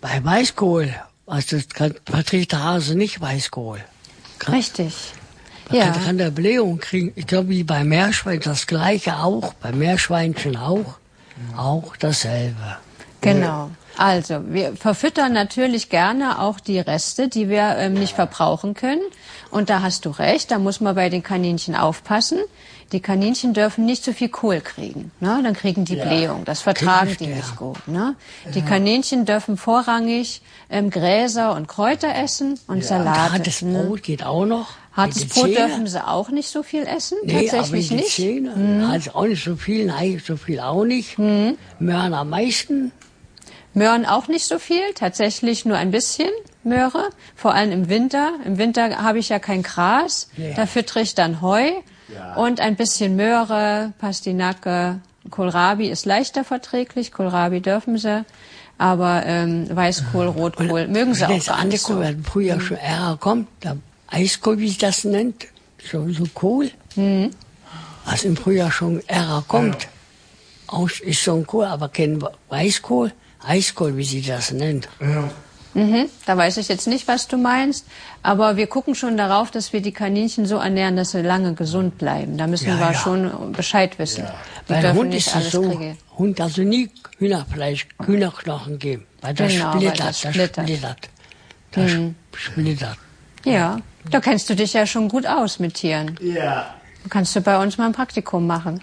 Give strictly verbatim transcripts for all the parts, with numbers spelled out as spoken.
Bei Weißkohl, also das kann, verträgt der Hase nicht Weißkohl. Kann, Richtig. Man Ja. kann, kann der Blähung kriegen. Ich glaube, wie bei Meerschwein das Gleiche auch. Bei Meerschweinchen auch. Auch dasselbe. Genau. Also, wir verfüttern natürlich gerne auch die Reste, die wir ähm, nicht verbrauchen können. Und da hast du recht, da muss man bei den Kaninchen aufpassen. Die Kaninchen dürfen nicht so viel Kohl kriegen, ne? Dann kriegen die Ja. Blähung. Das vertragen die Richtig, nicht ja. gut. Ne? Die Kaninchen dürfen vorrangig ähm, Gräser und Kräuter essen und Ja. Salate. Hartes ne? Brot geht auch noch. Hartes Mit den Brot Zähnen. dürfen sie auch nicht so viel essen, Nee, tatsächlich aber in die nicht. Zähne. Mhm. Also auch nicht so viel, nein, so viel auch nicht. Mhm. Möhren am meisten. Möhren auch nicht so viel, tatsächlich nur ein bisschen Möhre, vor allem im Winter. Im Winter habe ich ja kein Gras, Nee. da füttere ich dann Heu Ja. und ein bisschen Möhre, Pastinake, Kohlrabi ist leichter verträglich, Kohlrabi dürfen sie, aber ähm, Weißkohl, Rotkohl mögen sie Wenn auch das gar nicht so. Andekohl, wenn früher schon Ärger kommt, der Eiskohl, wie sich das nennt, so, so Kohl, Mhm. was im Frühjahr schon Ärger kommt, aus, ist so ein Kohl, aber kein Weißkohl, Eiskohl, wie sie das nennt. Ja. Mhm, da weiß ich jetzt nicht, was du meinst, aber wir gucken schon darauf, dass wir die Kaninchen so ernähren, dass sie lange gesund bleiben. Da müssen Ja, wir ja. schon Bescheid wissen. Ja. Die Bei dürfen Hund nicht ist es alles so, kriegen. Hund also nie Hühnerfleisch, Hühnerknochen geben, weil das Genau, weil splittert, das das splittert. splittert. Das splittert. Ja, da kennst du dich ja schon gut aus mit Tieren. Ja. Kannst du bei uns mal ein Praktikum machen.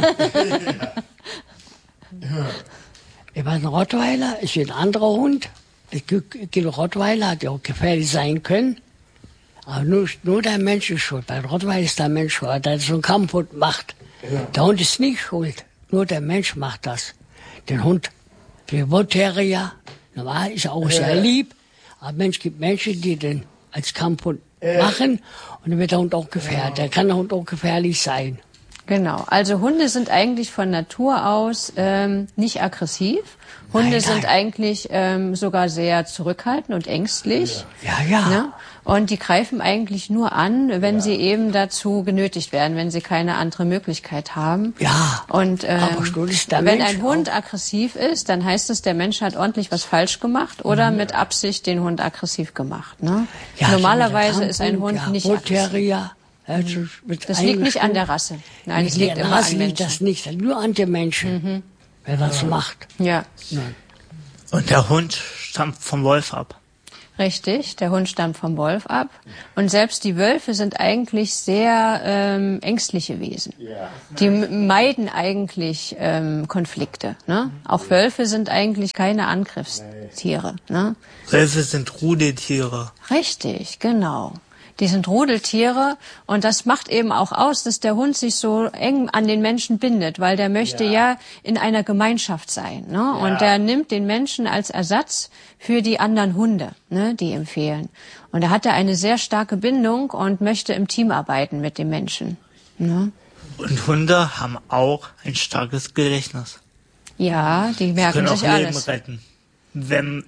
Ich war ein Rottweiler, ist wie ein anderer Hund. Es gibt gibt Rottweiler, die auch gefährlich sein können. Aber nur, nur der Mensch ist schuld. Bei Rottweiler ist der Mensch schuld, der so einen Kampfhund macht. Ja. Der Hund ist nicht schuld. Nur der Mensch macht das. Den Hund, der Terrier, normal ist er auch sehr lieb. Aber Mensch gibt Menschen, die den als Kampfhund machen. Und dann wird der Hund auch gefährlich. Der kann der Hund auch gefährlich sein. Genau, also Hunde sind eigentlich von Natur aus ähm, nicht aggressiv. Hunde Nein, sind nein. eigentlich ähm, sogar sehr zurückhaltend und ängstlich. Ja, ja. Ne? Und die greifen eigentlich nur an, wenn sie eben dazu genötigt werden, wenn sie keine andere Möglichkeit haben. Ja, Und ähm, aber schon ist der wenn Mensch ein Hund aggressiv ist, dann heißt es, der Mensch hat ordentlich was falsch gemacht oder mit Absicht den Hund aggressiv gemacht. Ne? Ja, so Normalerweise der ist ein Kampfhund, Hund ja, nicht Bull aggressiv. Terrier, also mit Das liegt nicht an der eingestuft. Rasse. Nein, es Nee, liegt an der immer Rasse an liegt Menschen. das nicht, nur an den Menschen, wer das macht. Ja. Nein. Und der Hund stammt vom Wolf ab. Richtig, der Hund stammt vom Wolf ab. Und selbst die Wölfe sind eigentlich sehr ähm, ängstliche Wesen. Ja. Die m- meiden eigentlich ähm, Konflikte. Ne? Auch Wölfe sind eigentlich keine Angriffstiere. Ne? Wölfe sind Rudeltiere. Richtig, genau. Die sind Rudeltiere und das macht eben auch aus, dass der Hund sich so eng an den Menschen bindet, weil der möchte ja, Ja. in einer Gemeinschaft sein. Ne? Und der nimmt den Menschen als Ersatz für die anderen Hunde, ne, die ihm fehlen. Und da hat er eine sehr starke Bindung und möchte im Team arbeiten mit dem Menschen. Ne? Und Hunde haben auch ein starkes Gedächtnis. Ja, die Sie merken können auch sich Leben alles. retten. Wenn,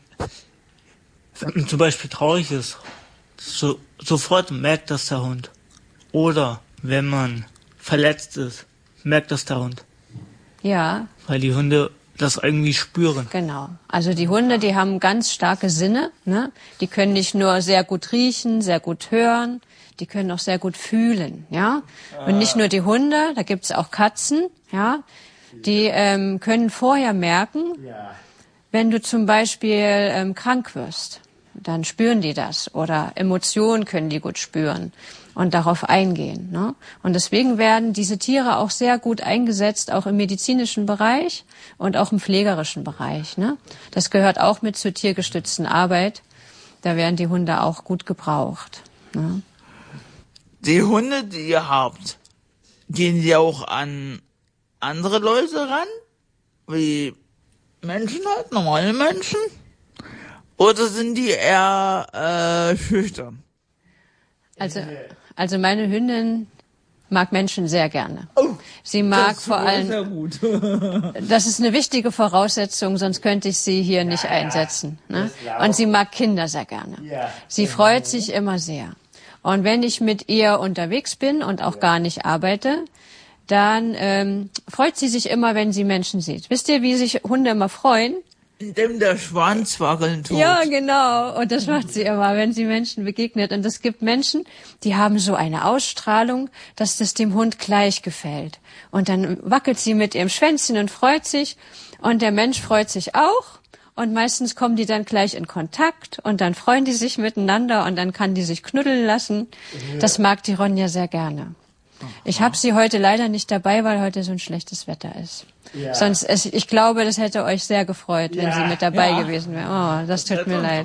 wenn man zum Beispiel traurig ist, so, sofort merkt das der Hund. Oder wenn man verletzt ist, merkt das der Hund. Ja, Weil die Hunde das irgendwie spüren. genau. Also die Hunde, die haben ganz starke Sinne. Ne? Die können nicht nur sehr gut riechen, sehr gut hören, die können auch sehr gut fühlen. Ja? Und nicht nur die Hunde, da gibt's auch Katzen. Ja? Die ähm, können vorher merken, Ja. wenn du zum Beispiel ähm, krank wirst. Dann spüren die das. Oder Emotionen können die gut spüren und darauf eingehen. Ne? Und deswegen werden diese Tiere auch sehr gut eingesetzt, auch im medizinischen Bereich und auch im pflegerischen Bereich. Ne? Das gehört auch mit zur tiergestützten Arbeit. Da werden die Hunde auch gut gebraucht. Ne? Die Hunde, die ihr habt, gehen die auch an andere Leute ran? Wie Menschen halt, normale Menschen? Oder sind die eher äh, schüchtern? Also, also meine Hündin mag Menschen sehr gerne. Oh, Sie mag das vor ist allem, sehr gut. das ist eine wichtige Voraussetzung, sonst könnte ich sie hier nicht einsetzen. Ne? Und sie mag Kinder sehr gerne. Ja, Sie freut sich immer sehr. Und wenn ich mit ihr unterwegs bin und auch gar nicht arbeite, dann ähm, freut sie sich immer, wenn sie Menschen sieht. Wisst ihr, wie sich Hunde immer freuen? indem der Schwanz wackeln tut. Ja, genau. Und das macht sie immer, wenn sie Menschen begegnet. Und es gibt Menschen, die haben so eine Ausstrahlung, dass das dem Hund gleich gefällt. Und dann wackelt sie mit ihrem Schwänzchen und freut sich. Und der Mensch freut sich auch. Und meistens kommen die dann gleich in Kontakt. Und dann freuen die sich miteinander. Und dann kann die sich knuddeln lassen. Das mag die Ronja sehr gerne. Ich habe sie heute leider nicht dabei, weil heute so ein schlechtes Wetter ist. Ja. Sonst, es, ich glaube, das hätte euch sehr gefreut, wenn ja. sie mit dabei ja. gewesen wäre. Oh, das tut das mir leid.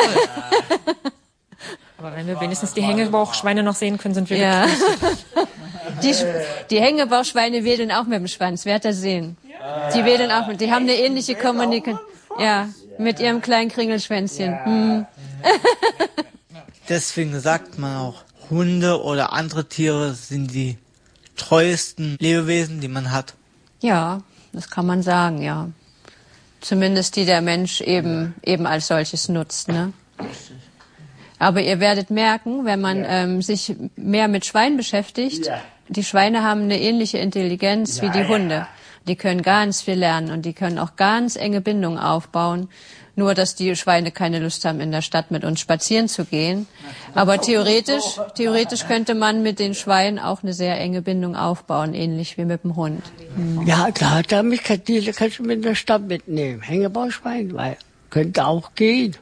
Aber wenn wir wenigstens die Hängebauchschweine noch sehen können, sind wir ja. die, die Hängebauchschweine wedeln auch mit dem Schwanz, werdet ihr sehen. Die wedeln auch mit, die haben eine ähnliche Kommunikation. Ja, mit ihrem kleinen Kringelschwänzchen. Hm. Deswegen sagt man auch, Hunde oder andere Tiere sind die treuesten Lebewesen, die man hat. Ja, das kann man sagen, ja. Zumindest die der Mensch eben, eben als solches nutzt, ne? Aber ihr werdet merken, wenn man ähm, sich mehr mit Schweinen beschäftigt, die Schweine haben eine ähnliche Intelligenz wie die Hunde. Die können ganz viel lernen und die können auch ganz enge Bindungen aufbauen. Nur, dass die Schweine keine Lust haben, in der Stadt mit uns spazieren zu gehen. Aber theoretisch, theoretisch könnte man mit den Schweinen auch eine sehr enge Bindung aufbauen, ähnlich wie mit dem Hund. Mhm. Ja, klar, damit kann, die kannst du mit in der Stadt mitnehmen. Hängebauschwein, weil könnte auch gehen.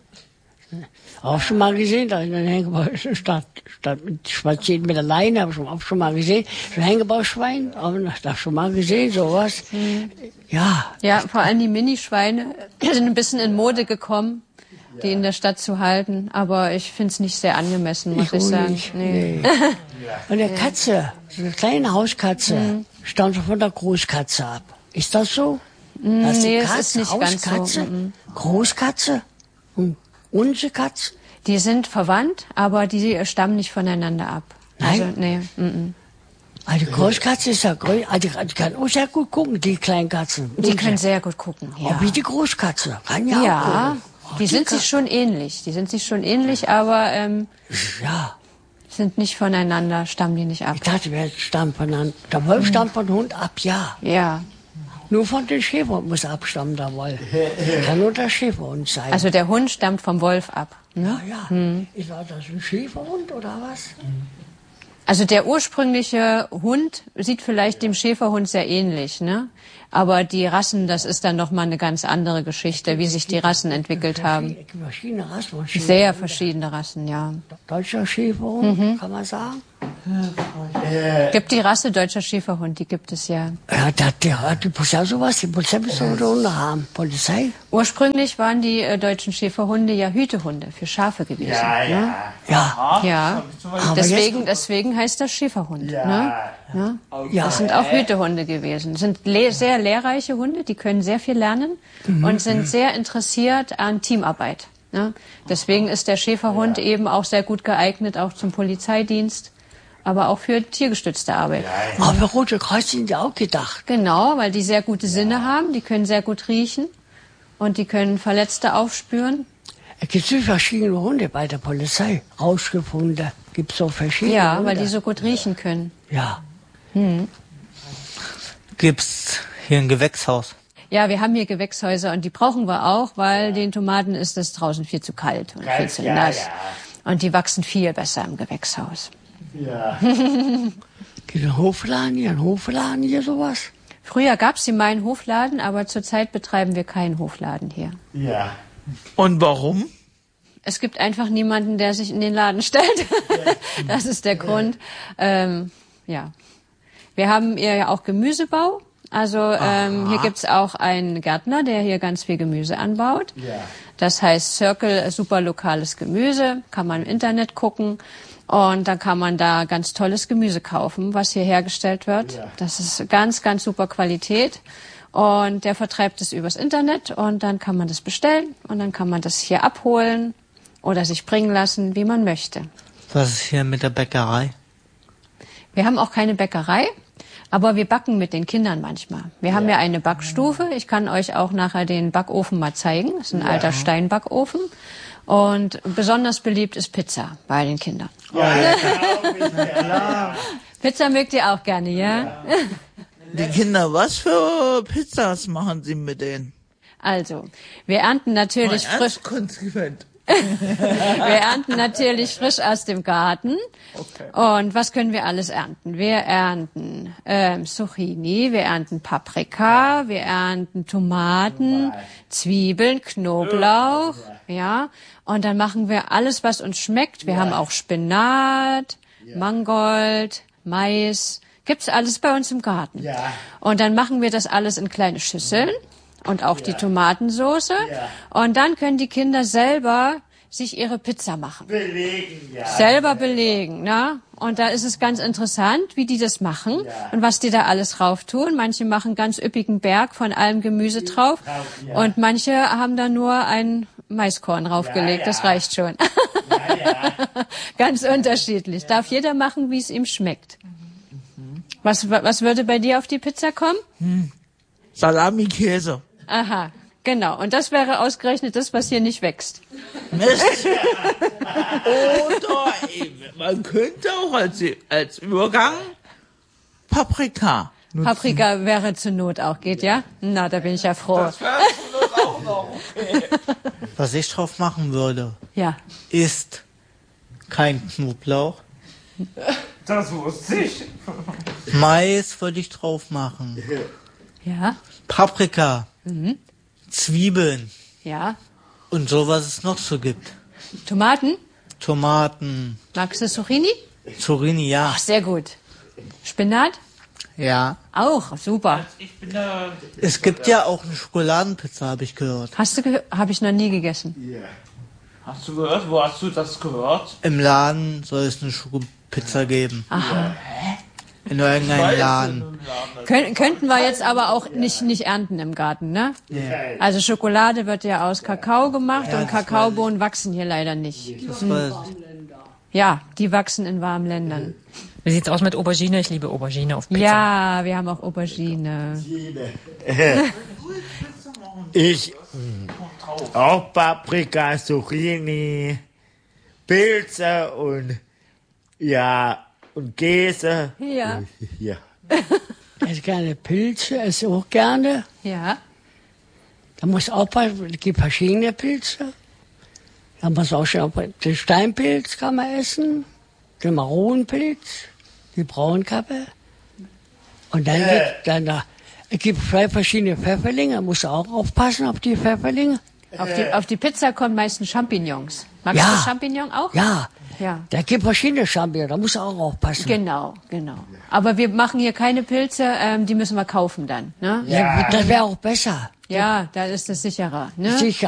Auch schon mal gesehen, da in der Hängebauschwein statt, statt mit spazieren mit der Leine, habe ich auch schon mal gesehen. So ein Hängebauschwein, aber da schon mal gesehen, sowas. Mhm. Ja. Ja, vor allem die Minischweine sind ein bisschen in Mode gekommen, die in der Stadt zu halten. Aber ich finde es nicht sehr angemessen, muss ich, ich sagen. Nicht. Nee. Nee. Und eine Katze, so eine kleine Hauskatze, mhm. stammt von der Großkatze ab. Ist das so? Mhm, das nee, Katze, das ist nicht Hauskatze, ganz so. Mhm. Großkatze und unsere Katze? Die sind verwandt, aber die stammen nicht voneinander ab. Nein? Also, nee. Mhm. Also die Großkatze ist ja größer, also die kann auch sehr gut gucken, die kleinen Katzen. Die können sehr gut gucken, ja. Auch wie die Großkatze, kann ja, ja auch gucken. Oh, die, die sind sich schon ähnlich, die sind sich schon ähnlich, aber ähm, ja. sind nicht voneinander, stammen die nicht ab. Ich dachte, wir stammen voneinander. Der Wolf stammt von Hund ab, ja. Ja. Nur von den Schäferhund muss abstammen, der Wolf. Kann nur der Schäferhund sein. Also der Hund stammt vom Wolf ab. Ne? Ja, ja. Hm. Ist das ein Schäferhund oder was? Also der ursprüngliche Hund sieht vielleicht dem Schäferhund sehr ähnlich, ne? Aber die Rassen, das ist dann noch mal eine ganz andere Geschichte, wie sich die Rassen entwickelt haben. Verschiedene Rassen. Sehr verschiedene Rassen, ja. Deutscher Schäferhund, mhm. kann man sagen? Gibt die Rasse deutscher Schäferhund, die gibt es ja. Ja, die, die, die muss ja sowas, die Polizei muss so Hunde haben. Polizei? Ursprünglich waren die äh, deutschen Schäferhunde ja Hütehunde für Schafe gewesen. Ja, ja. Ne? Ja. ja. Deswegen, deswegen heißt das Schäferhund. Ja. Ne? Ja. Ja. Das sind auch Hütehunde gewesen. Das sind le- sehr lehrreiche Hunde, die können sehr viel lernen mhm. und sind sehr interessiert an Teamarbeit. Ne? Deswegen ist der Schäferhund ja. eben auch sehr gut geeignet, auch zum Polizeidienst, aber auch für tiergestützte Arbeit. Ja, aber Rote Kreuz sind ja auch gedacht. Genau, weil die sehr gute Sinne ja. haben, die können sehr gut riechen und die können Verletzte aufspüren. Es gibt so verschiedene Hunde bei der Polizei, Rauschgehunde, gibt es so verschiedene Ja, Hunde. weil die so gut riechen können. Ja. Hm. Gibt's hier ein Gewächshaus? Ja, wir haben hier Gewächshäuser und die brauchen wir auch, weil ja. den Tomaten ist es draußen viel zu kalt und kalt, viel zu nass. Ja, ja. Und die wachsen viel besser im Gewächshaus. Ja. Gibt es einen Hofladen hier, einen Hofladen hier, sowas? Früher gab es hier mal einen Hofladen, aber zurzeit betreiben wir keinen Hofladen hier. Ja. Und warum? Es gibt einfach niemanden, der sich in den Laden stellt. Das ist der Grund. Ähm, ja. Wir haben hier ja auch Gemüsebau. Also ähm, hier gibt's auch einen Gärtner, der hier ganz viel Gemüse anbaut. Ja. Das heißt Circle, super lokales Gemüse, kann man im Internet gucken. Und dann kann man da ganz tolles Gemüse kaufen, was hier hergestellt wird. Ja. Das ist ganz, ganz super Qualität. Und der vertreibt es übers Internet und dann kann man das bestellen und dann kann man das hier abholen oder sich bringen lassen, wie man möchte. Was ist hier mit der Bäckerei? Wir haben auch keine Bäckerei, aber wir backen mit den Kindern manchmal. Wir ja. haben ja eine Backstufe. Ich kann euch auch nachher den Backofen mal zeigen. Das ist ein ja. alter Steinbackofen. Und besonders beliebt ist Pizza bei den Kindern. Ja, ja, klar. Pizza mögt ihr auch gerne, ja? ja. Die Kinder, was für Pizzas machen Sie mit denen? Also, wir ernten natürlich Mal frisch. ernst konsequent. Wir ernten natürlich frisch aus dem Garten. Okay. Und was können wir alles ernten? Wir ernten ähm, Zucchini, wir ernten Paprika, wir ernten Tomaten, Zwiebeln, Knoblauch, ja. Und dann machen wir alles, was uns schmeckt. Wir haben auch Spinat, Mangold, Mais. Gibt's alles bei uns im Garten. Ja. Und dann machen wir das alles in kleine Schüsseln. Und auch die Tomatensoße. Und dann können die Kinder selber sich ihre Pizza machen. Belegen, ja. Selber belegen, ne? Und da ist es ganz interessant, wie die das machen und was die da alles drauf tun. Manche machen ganz üppigen Berg von allem Gemüse drauf und manche haben da nur ein Maiskorn draufgelegt. Das reicht schon. Ganz unterschiedlich. Darf jeder machen, wie es ihm schmeckt. Was, was würde bei dir auf die Pizza kommen? Hm. Salami, Käse. Aha, genau. Und das wäre ausgerechnet das, was hier nicht wächst. Mist. Oder eben, man könnte auch als, als Übergang Paprika nutzen. Paprika wäre zur Not auch, geht ja? Na, da bin ich ja froh. Das wäre zur Not auch noch okay. Was ich drauf machen würde, Ja. ist kein Knoblauch. Das wusste ich. Mais würde ich drauf machen. Ja, Paprika. Zwiebeln. ja. Und so, was es noch so gibt. Tomaten? Tomaten. Magst du Zucchini? Zucchini, ja. Ach, sehr gut. Spinat? Ja. Auch, super. Ich bin da. Es gibt ja auch eine Schokoladenpizza, habe ich gehört. Hast du gehört? Habe ich noch nie gegessen. Hast du gehört? Wo hast du das gehört? Im Laden soll es eine Schokopizza geben. Aha. In irgendeinem Laden. Kön könnten wir jetzt aber auch nicht, nicht ernten im Garten, ne? Also Schokolade wird ja aus Kakao gemacht und Kakaobohnen wachsen hier leider nicht. Das war, Ja, die wachsen in warmen Ländern. Wie sieht's aus mit Aubergine? Ich liebe Aubergine auf Pizza. Ja, wir haben auch Aubergine. Ich auch Paprika, Zucchini, Pilze und ja und Käse. Ja, Ja. Ich esse gerne Pilze, esse auch gerne. ja. Da muss aufpassen, es gibt verschiedene Pilze. Da muss auch schon, den Steinpilz kann man essen, den Maronenpilz, die Braunkappe. Und dann gibt dann da, es gibt zwei verschiedene Pfefferlinge, da musst du auch aufpassen auf die Pfefferlinge. Auf die, auf die Pizza kommen meistens Champignons. Magst Ja. du Champignon auch? Ja, Ja. da gibt verschiedene Champignons, da musst du auch aufpassen. Genau, genau. Aber wir machen hier keine Pilze, ähm, die müssen wir kaufen dann. Ne? Ja, das wäre auch besser. Ja, da ist es sicherer. Ne? Sicher.